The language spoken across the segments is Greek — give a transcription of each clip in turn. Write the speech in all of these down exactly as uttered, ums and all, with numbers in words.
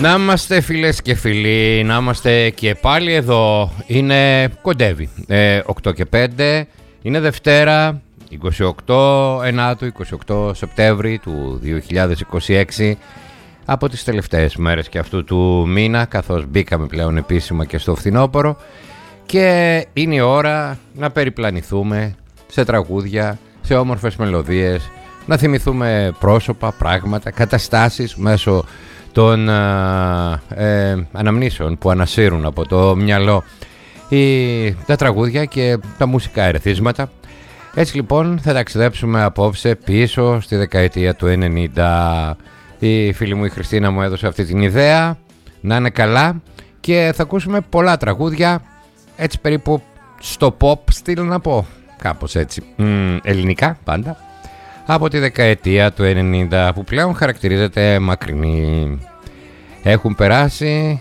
Να είμαστε φίλες και φίλοι, να είμαστε και πάλι εδώ. Είναι κοντεύει ε, οκτώ και πέντε, είναι Δευτέρα είκοσι οκτώ Ενάτου, είκοσι οκτώ Σεπτέμβρη του δύο χιλιάδες είκοσι έξι. Από τις τελευταίες μέρες και αυτού του μήνα, καθώς μπήκαμε πλέον επίσημα και στο φθινόπωρο, και είναι η ώρα να περιπλανηθούμε σε τραγούδια, σε όμορφες μελωδίες, να θυμηθούμε πρόσωπα, πράγματα, καταστάσεις μέσω των ε, αναμνήσεων που ανασύρουν από το μυαλό η, τα τραγούδια και τα μουσικά ερεθίσματα. Έτσι λοιπόν θα ταξιδέψουμε απόψε πίσω στη δεκαετία του ενενήντα. Η φίλη μου η Χριστίνα μου έδωσε αυτή την ιδέα, να είναι καλά, και θα ακούσουμε πολλά τραγούδια έτσι περίπου στο pop στυλ, να πω κάπως έτσι, Μ, ελληνικά πάντα, από τη δεκαετία του ενενήντα, που πλέον χαρακτηρίζεται μακρινή. Έχουν περάσει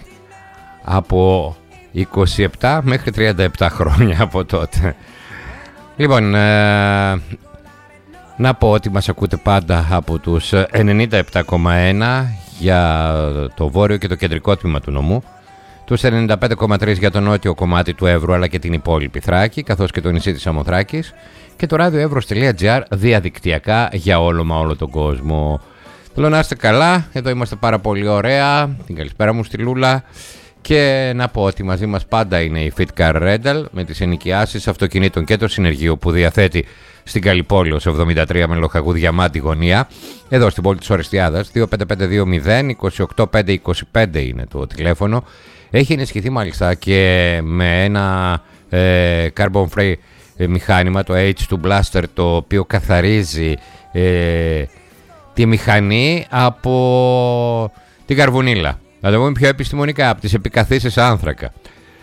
από είκοσι επτά μέχρι τριάντα επτά χρόνια από τότε. Λοιπόν, ε, να πω ότι μας ακούτε πάντα από τους ενενήντα επτά κόμμα ένα για το βόρειο και το κεντρικό τμήμα του νομού, τους ενενήντα πέντε κόμμα τρία για το νότιο κομμάτι του Εύρου αλλά και την υπόλοιπη Θράκη, καθώς και το νησί της Σαμοθράκης, και το ράδιο εύρος τελεία τζι άρ διαδικτυακά για όλο μα όλο τον κόσμο. Θέλω να είστε καλά, εδώ είμαστε πάρα πολύ ωραία. Την καλησπέρα μου στη Λούλα. Και να πω ότι μαζί μας πάντα είναι η Fitcar Rental, με τις ενοικιάσεις αυτοκινήτων και το συνεργείο που διαθέτει στην Καλιπόλεως εβδομήντα τρία με Λοχαγού Διαμάντη γωνία, εδώ στην πόλη της Ορεστιάδας. Δύο πέντε πέντε δύο μηδέν είκοσι οκτώ πέντε είκοσι πέντε είναι το τηλέφωνο. Έχει ενισχυθεί μάλιστα και με ένα ε, carbon free ε, μηχάνημα, το έιτς τού Blaster, το οποίο καθαρίζει ε, τη μηχανή από την καρβουνίλα. Να το πούμε πιο επιστημονικά, από τις επικαθίσεις άνθρακα.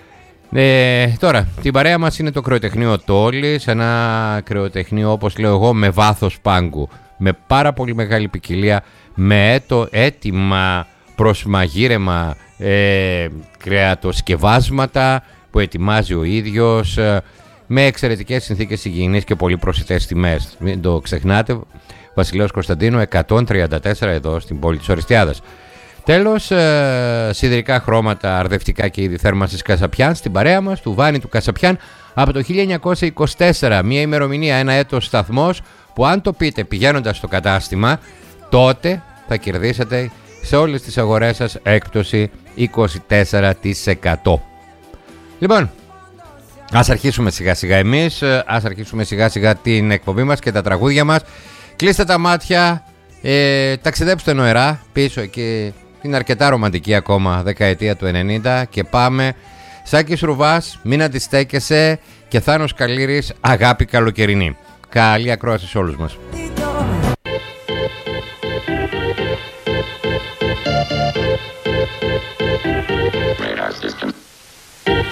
Ε, τώρα, την παρέα μας είναι το κρεοτεχνείο Τόλης, ένα κρεοτεχνείο, όπως λέω εγώ, με βάθος πάγκου, με πάρα πολύ μεγάλη ποικιλία, με έτο, έτοιμα προς μαγείρεμα ε, κρεατοσκευάσματα που ετοιμάζει ο ίδιος, ε, με εξαιρετικές συνθήκες υγιεινής και πολύ προσιτές τιμές. Μην το ξεχνάτε, Βασιλέως Κωνσταντίνου εκατόν τριάντα τέσσερα, εδώ στην πόλη της Ορεστιάδας. Τέλος, ε, σιδηρικά χρώματα, αρδευτικά και είδη θέρμανσης Κασαπιάν στην παρέα μας, του Βάνη του Κασαπιάν, από το χίλια εννιακόσια είκοσι τέσσερα, μια ημερομηνία, ένα έτος σταθμός, που αν το πείτε πηγαίνοντας στο κατάστημα, τότε θα κερδίσετε σε όλες τις αγορές σας έκπτωση είκοσι τέσσερα τοις εκατό. Λοιπόν, ας αρχίσουμε σιγά σιγά εμείς, ας αρχίσουμε σιγά σιγά την εκπομπή μας και τα τραγούδια μας. Κλείστε τα μάτια, ε, ταξιδέψτε νοερά πίσω εκεί την αρκετά ρομαντική ακόμα δεκαετία του ενενήντα, και πάμε. Σάκης Ρουβάς, Μην αντιστέκεσαι, και Θάνος Καλύρης, Αγάπη καλοκαιρινή. Καλή ακρόαση σε όλους μας.